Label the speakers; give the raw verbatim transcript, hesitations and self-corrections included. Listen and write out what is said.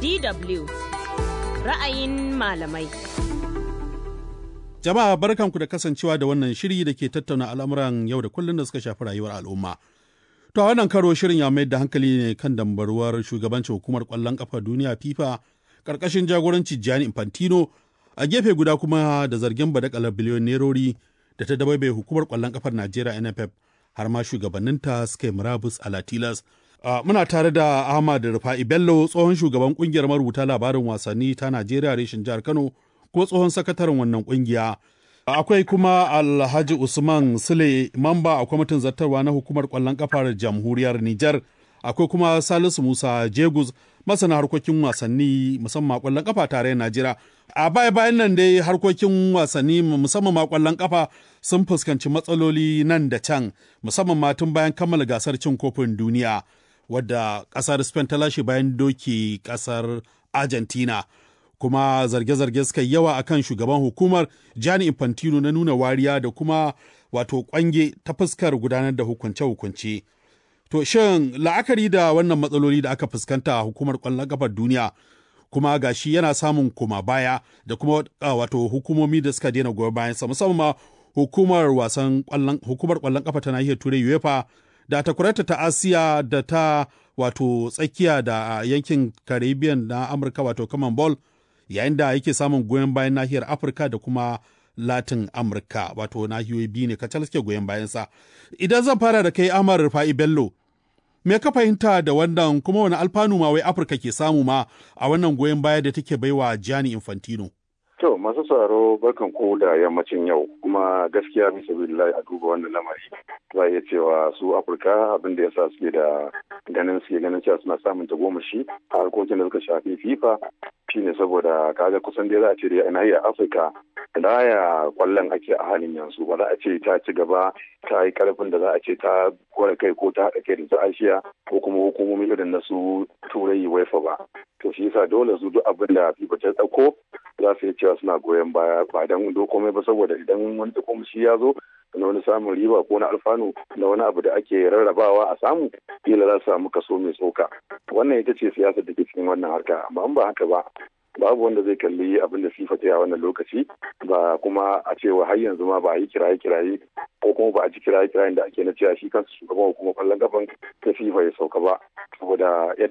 Speaker 1: D W ra'ayin malamai.
Speaker 2: Jama'a barkanku da kasancewa da wannan shiri da ke tattauna al'amuran yau da kullum da suka shafi rayuwar al'umma. To a wannan karo shirin ya mayar da hankali ne kan dambaruwar shugabancin hukumar ƙwallon ƙafa duniya FIFA ƙarƙashin jagoranci Gianni Infantino, a gefe guda kuma da zargin badakalar biliyon nerori da ta dabaibaye hukumar ƙwallon ƙafar Najeriya N F F har ma shugabanninta suka yi murabus a latilas. Uh, muna tare da Ahmad Rufa'i Bello, tsohon shugaban ƙungiyar marubuta labarin wasanni ta Najeriya reshen jihar Kano, ko tsohon sakataren wannan ƙungiya. Akwai kuma Alhaji Usman Sule, mamba a kwamitin zartarwa na hukumar ƙwallon ƙafar jamhuriyar Nijar. Akwai kuma Salisu Musa Jegus, masana harkokin wasanni musamman ƙwallon ƙafa tarayyar Najeriya. A baya bayan nan dai harkokin wasanni musamman ma ƙwallon ƙafa sun fuskanci matsaloli nan da can, musamman ma tun bayan kammala gasar cin kofin duniya wadda ƙasar Spain ta lashe bayan doke ƙasar Argentina. Kuma zarge-zarge suka yi yawa akan shugaban hukumar Gianni Infantino na nuna wariya da kuma wato kwange ta fuskar gudanar da hukunce-hukunce. To shin la'akari da wannan matsaloli da aka fuskanta a hukumar ƙwallon ƙafar duniya kuma gashi yana samun koma baya da kuma wato hukumomi da suka daina goyon bayansa, musamman ma hukumar wasan ƙwallon hukumar ƙwallon ƙafa ta nahiyar Turai UEFA da takwararta ta Asiya da ta wato tsakiya da yankin Caribbean na Amurka wato Common Ball, yayin da yake samun goyon bayan nahiyar Afirka da kuma Latin Amurka, wato nahiyoyi biyu ne kacal suke goyon bayansa. Idan zan fara da kai Ahmad Rufa'i Bello, me ka fahimta da wannan kuma wani alfanu ma wai Afirka ke samu ma a wannan goyon baya da take baiwa Gianni Infantino?
Speaker 3: To, masu tsaro barkan ku da yammacin yau, kuma gaskiya bisa billahi a duba wannan lamari. Za a iya cewa su Afirka abin da ya sa suke da ganin suke ganin cewa suna samun tagomashi a harkokin da suka shafi FIFA shine saboda kaga kusan dai za a ce da nahiyar Afirka raya kwallon ake a halin yanzu, ba za a ce ta ci gaba ta yi karfin da za a ce ta kware kai ko ta haɗa kai da su Asiya ko kuma hukumomi irin na su Turai UEFA ba. To shi yasa dole su duk abin da FIFA ta ɗauko za su yi cewa suna goyon baya ba don komai ba, saboda idan wani takwamshi ya zo na wani samun riba ko na alfanu na wani abu da ake rarrabawa a samu, kila za su samu kaso mai tsoka. Wannan ita ce siyasar da ke cikin wannan harka, amma in ba haka ba babu wanda zai kalli abin da FIFA ta yi a wannan lokaci, ba kuma a cewa har yanzu ma ba a yi kiraye-kiraye ko kuma ba a ji kiraye-kirayen da ake na cewa shi kansa shugaban hukumar kwallon kafan ta FIFA ya sauka ba, saboda